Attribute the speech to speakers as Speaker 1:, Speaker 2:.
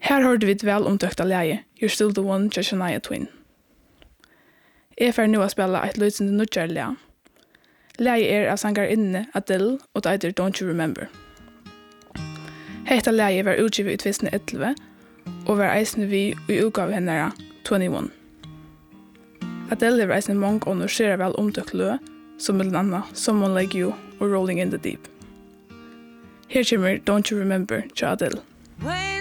Speaker 1: Her hørte vi et vel omtøkta leie, You're Still the One til Shania Twain. Jeg får nå å spille et løsende nødgjør leie. Leie av sangerinne Adele og det heter Don't You Remember. Hetta leie var utgivet i 2011 og var eisende vi i utgave henne 21. Adele var eisende mange og norsere vel omtøkt lø, som blant annet Someone Like You og Rolling in the Deep. Her kommer Don't You Remember til Adele.